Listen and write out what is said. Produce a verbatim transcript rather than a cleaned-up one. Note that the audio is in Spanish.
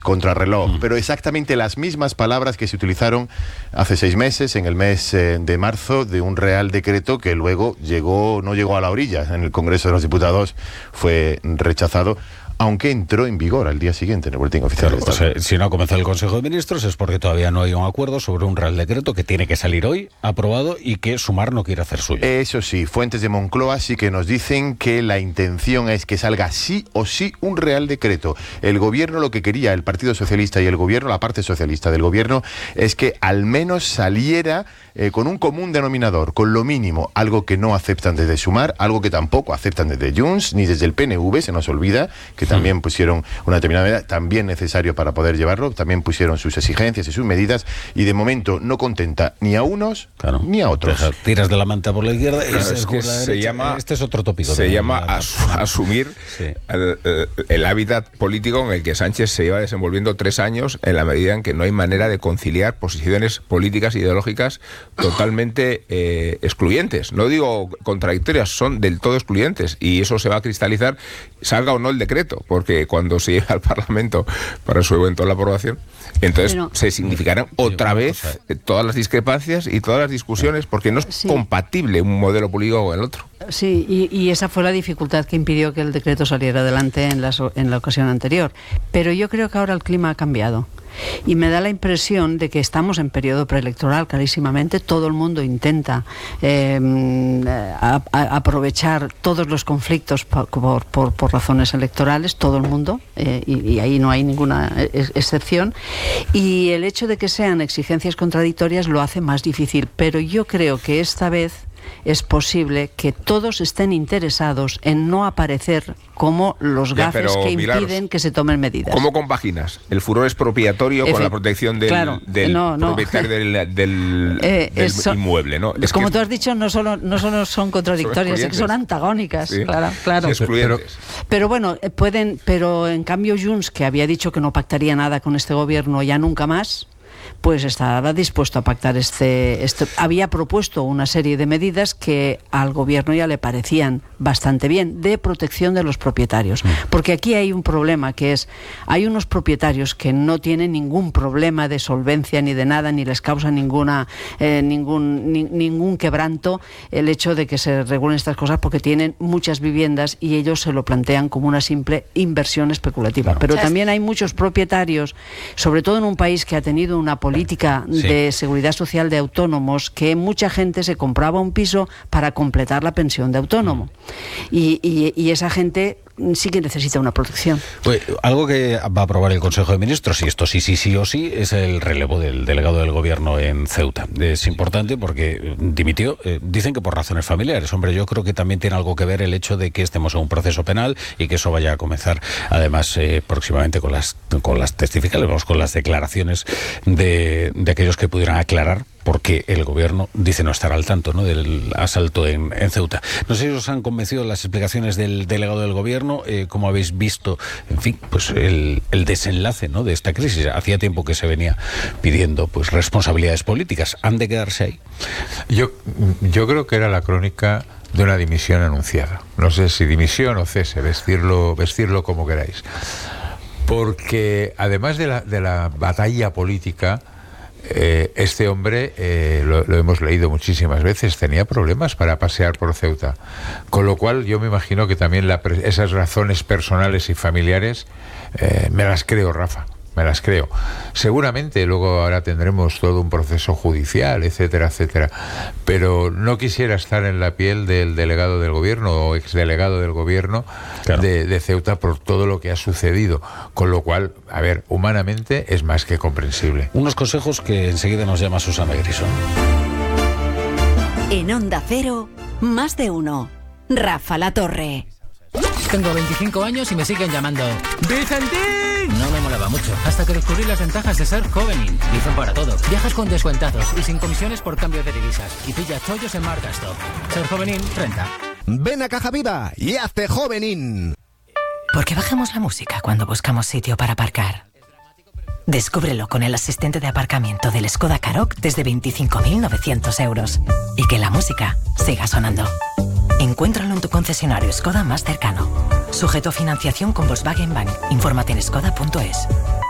contrarreloj, mm. pero exactamente las mismas palabras que se utilizaron hace seis meses, en el mes eh, de marzo, de un Real Decreto que luego llegó, no llegó a la orilla, en el Congreso de los Diputados fue rechazado, aunque entró en vigor al día siguiente en el Boletín Oficial Claro, del Estado. O sea, si no ha comenzado el Consejo de Ministros es porque todavía no hay un acuerdo sobre un Real Decreto que tiene que salir hoy, aprobado, y que Sumar no quiere hacer suyo. Eso sí, fuentes de Moncloa sí que nos dicen que la intención es que salga sí o sí un Real Decreto. El gobierno lo que quería, el Partido Socialista y el gobierno, la parte socialista del gobierno, es que al menos saliera eh, con un común denominador, con lo mínimo, algo que no aceptan desde Sumar, algo que tampoco aceptan desde Junts, ni desde el P N V, se nos olvida, que también hmm. pusieron una determinada medida, también necesario para poder llevarlo, también pusieron sus exigencias y sus medidas, y de momento no contenta ni a unos claro. ni a otros. Deja, tiras de la manta por la izquierda, claro, es, es que se derecha, llama, este es otro tópico. Se llama as, asumir sí. el, el, el hábitat político en el que Sánchez se lleva desenvolviendo tres años, en la medida en que no hay manera de conciliar posiciones políticas e ideológicas totalmente eh, excluyentes. No digo contradictorias, son del todo excluyentes, y eso se va a cristalizar, salga o no el decreto, porque cuando se llega al Parlamento para su eventual aprobación, entonces Pero, se significarán otra vez todas las discrepancias y todas las discusiones, porque no es sí. compatible un modelo político con el otro. Sí, y, y esa fue la dificultad que impidió que el decreto saliera adelante en la, en la ocasión anterior. Pero yo creo que ahora el clima ha cambiado. Y me da la impresión de que estamos en periodo preelectoral, clarísimamente. Todo el mundo intenta eh, a, a aprovechar todos los conflictos por, por, por, por razones electorales, todo el mundo, eh, y, y ahí no hay ninguna ex excepción. Y el hecho de que sean exigencias contradictorias lo hace más difícil. Pero yo creo que esta vez es posible que todos estén interesados en no aparecer como los gafes ya, que impiden Milagros, que se tomen medidas. ¿Cómo compaginas el furor expropiatorio Efe, con la protección del, claro, del no, no. propietario del, del, eh, del eso, inmueble? ¿no? Es como que, tú has dicho, no solo, no solo son contradictorias, son, es que son antagónicas. Sí. Claro, claro. Pero, pero bueno, pueden, pero en cambio Junts, que había dicho que no pactaría nada con este gobierno ya nunca más, pues estaba dispuesto a pactar este, este... Había propuesto una serie de medidas que al gobierno ya le parecían bastante bien, de protección de los propietarios. Porque aquí hay un problema, que es, hay unos propietarios que no tienen ningún problema de solvencia ni de nada, ni les causa ninguna eh, ningún, ni, ningún quebranto el hecho de que se regulen estas cosas, porque tienen muchas viviendas y ellos se lo plantean como una simple inversión especulativa. Pero también hay muchos propietarios, sobre todo en un país que ha tenido una política sí. de seguridad social de autónomos, que mucha gente se compraba un piso para completar la pensión de autónomo. Y, y, y esa gente sí que necesita una protección. Pues algo que va a aprobar el Consejo de Ministros, y esto sí, sí, sí o sí, es el relevo del delegado del gobierno en Ceuta. Es importante porque dimitió, eh, dicen que por razones familiares. Hombre, yo creo que también tiene algo que ver el hecho de que estemos en un proceso penal y que eso vaya a comenzar, además, eh, próximamente con las, con las testificables, con las declaraciones de, de aquellos que pudieran aclarar porque el gobierno dice no estar al tanto, ¿no?, del asalto en, en Ceuta. No sé si os han convencido las explicaciones del delegado del gobierno, eh, cómo habéis visto, en fin, pues el, el desenlace, ¿no?, de esta crisis. Hacía tiempo que se venía pidiendo pues responsabilidades políticas. ¿Han de quedarse ahí? Yo, yo creo que era la crónica de una dimisión anunciada. No sé si dimisión o cese, vestirlo, vestirlo como queráis. Porque además de la, de la batalla política, Eh, este hombre, eh, lo, lo hemos leído muchísimas veces, tenía problemas para pasear por Ceuta, con lo cual yo me imagino que también la, esas razones personales y familiares eh, me las creo, Rafa, me las creo. Seguramente luego ahora tendremos todo un proceso judicial, etcétera, etcétera, pero no quisiera estar en la piel del delegado del gobierno o exdelegado del gobierno claro. de, de Ceuta por todo lo que ha sucedido, con lo cual, a ver, humanamente es más que comprensible. Unos consejos que enseguida nos llama Susana Grison. En Onda Cero, más de uno. Rafa La Torre. Tengo veinticinco años y me siguen llamando ¡Vicentín! No me molaba mucho, hasta que descubrí las ventajas de ser Jovenin. Dicen para todo. Viajas con descuentazos y sin comisiones por cambio de divisas. Y pilla chollos en Marcastop. Ser Jovenin, renta. Ven a Caja Viva y hazte Jovenin. ¿Por qué bajamos la música cuando buscamos sitio para aparcar? Descúbrelo con el asistente de aparcamiento del Skoda Karoq desde veinticinco mil novecientos euros. Y que la música siga sonando. Encuéntralo en tu concesionario Skoda más cercano. Sujeto a financiación con Volkswagen Bank. Infórmate en skoda punto es.